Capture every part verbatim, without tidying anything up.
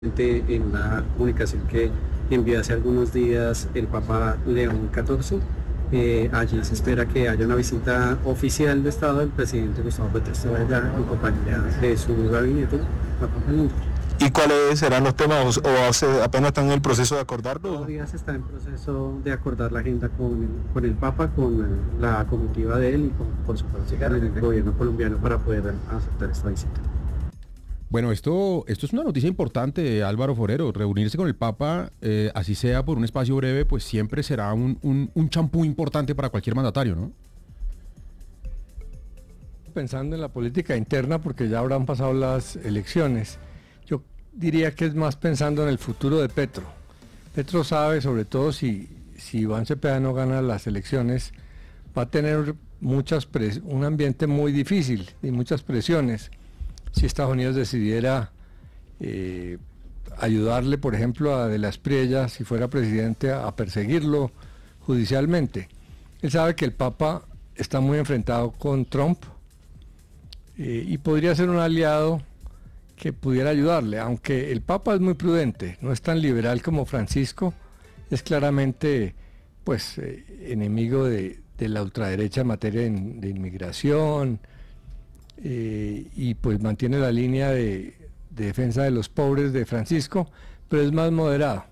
En la comunicación que envió hace algunos días el Papa León catorce, eh, allí se espera que haya una visita oficial de Estado del presidente Gustavo Petro en compañía de su gabinete, Papa Felipe. ¿Y cuáles serán los temas o se apenas están en el proceso de acordarlo? Todavía se está en proceso de acordar la agenda con el, con el Papa, con la comitiva de él y con, por supuesto con el gobierno colombiano para poder aceptar esta visita. Bueno, esto, esto es una noticia importante, Álvaro Forero. Reunirse con el Papa, eh, así sea por un espacio breve, pues siempre será un, un, un champú importante para cualquier mandatario, ¿no? Pensando en la política interna, porque ya habrán pasado las elecciones, yo diría que es más pensando en el futuro de Petro. Petro sabe, sobre todo si, si Iván Cepeda no gana las elecciones, va a tener muchas pres- un ambiente muy difícil y muchas presiones. Si Estados Unidos decidiera eh, ayudarle, por ejemplo, a De la Espriella, si fuera presidente, a perseguirlo judicialmente. Él sabe que el Papa está muy enfrentado con Trump eh, y podría ser un aliado que pudiera ayudarle, aunque el Papa es muy prudente, no es tan liberal como Francisco, es claramente pues eh, enemigo de, de la ultraderecha en materia de, de inmigración, Eh, y pues mantiene la línea de, de defensa de los pobres de Francisco, pero es más moderado.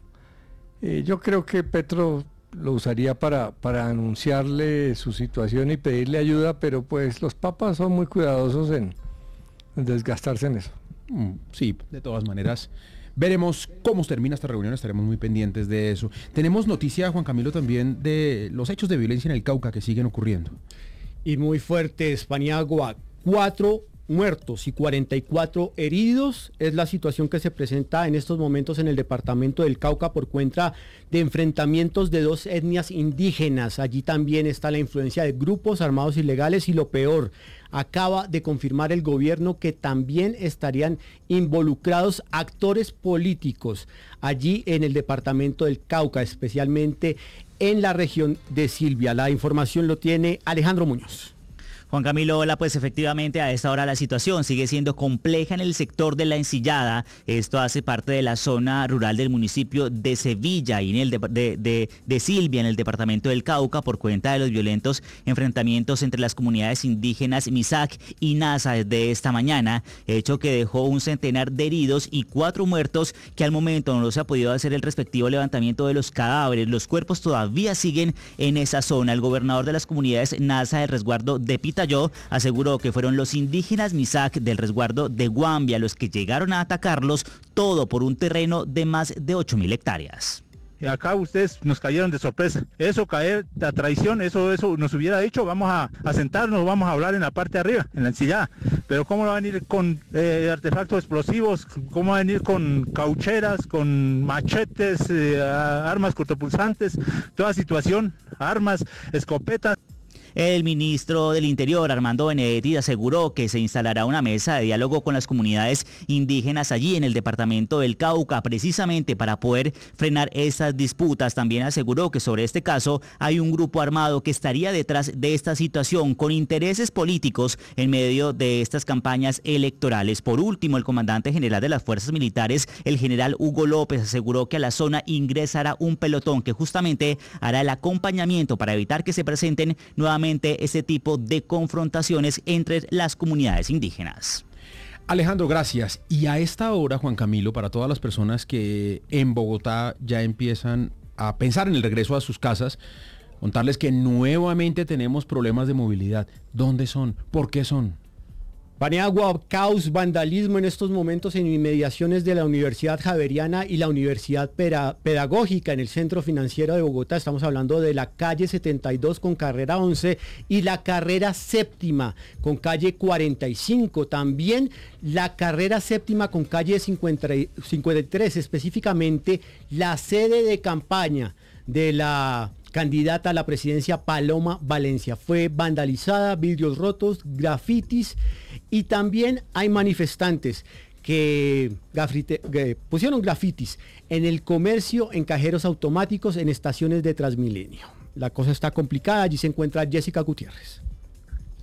Eh, yo creo que Petro lo usaría para, para anunciarle su situación y pedirle ayuda, pero pues los papas son muy cuidadosos en, en desgastarse en eso. Mm, sí, de todas maneras. Veremos cómo termina esta reunión, estaremos muy pendientes de eso. Tenemos noticia, Juan Camilo, también de los hechos de violencia en el Cauca que siguen ocurriendo. Y muy fuertes, Paniagua. Cuatro muertos y cuarenta y cuatro heridos es la situación que se presenta en estos momentos en el departamento del Cauca por cuenta de enfrentamientos de dos etnias indígenas. Allí también está la influencia de grupos armados ilegales y lo peor, acaba de confirmar el gobierno que también estarían involucrados actores políticos allí en el departamento del Cauca, especialmente en la región de Silvia. La información lo tiene Alejandro Muñoz. Juan Camilo, hola, pues efectivamente a esta hora la situación sigue siendo compleja en el sector de La Encillada. Esto hace parte de la zona rural del municipio de Sevilla y en el de, de, de, de Silvia, en el departamento del Cauca, por cuenta de los violentos enfrentamientos entre las comunidades indígenas Misak y Nasa desde esta mañana, hecho que dejó un centenar de heridos y cuatro muertos que al momento no se ha podido hacer el respectivo levantamiento de los cadáveres. Los cuerpos todavía siguen en esa zona. El gobernador de las comunidades Nasa del resguardo de Pita Yo aseguró que fueron los indígenas Misak del resguardo de Guambia los que llegaron a atacarlos, todo por un terreno de más de ocho mil hectáreas. Y acá ustedes nos cayeron de sorpresa. Eso caer, la traición, eso eso nos hubiera dicho, vamos a, a sentarnos, vamos a hablar en la parte de arriba, en la encillada. Pero cómo va a venir con eh, artefactos explosivos, cómo va a venir con caucheras, con machetes, eh, armas cortopulsantes, toda situación, armas, escopetas. El ministro del Interior, Armando Benedetti, aseguró que se instalará una mesa de diálogo con las comunidades indígenas allí en el departamento del Cauca, precisamente para poder frenar estas disputas. También aseguró que sobre este caso hay un grupo armado que estaría detrás de esta situación con intereses políticos en medio de estas campañas electorales. Por último, el comandante general de las fuerzas militares, el general Hugo López, aseguró que a la zona ingresará un pelotón que justamente hará el acompañamiento para evitar que se presenten nuevamente ese tipo de confrontaciones entre las comunidades indígenas. Alejandro, gracias. Y a esta hora, Juan Camilo, para todas las personas que en Bogotá ya empiezan a pensar en el regreso a sus casas, contarles que nuevamente tenemos problemas de movilidad. ¿Dónde son? ¿Por qué son? Paniagua, caos, vandalismo en estos momentos en inmediaciones de la Universidad Javeriana y la Universidad Pera- Pedagógica en el Centro Financiero de Bogotá. Estamos hablando de la calle setenta y dos con carrera once y la carrera séptima con calle cuarenta y cinco. También la carrera séptima con calle cincuenta y tres, específicamente la sede de campaña de la candidata a la presidencia Paloma Valencia. Fue vandalizada, vidrios rotos, grafitis y también hay manifestantes que, grafite, que pusieron grafitis en el comercio, en cajeros automáticos, en estaciones de Transmilenio. La cosa está complicada, allí se encuentra Jessica Gutiérrez.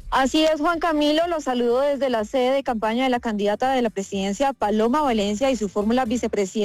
Así es, Juan Camilo, los saludo desde la sede de campaña de la candidata de la presidencia, Paloma Valencia, y su fórmula vicepresidenta.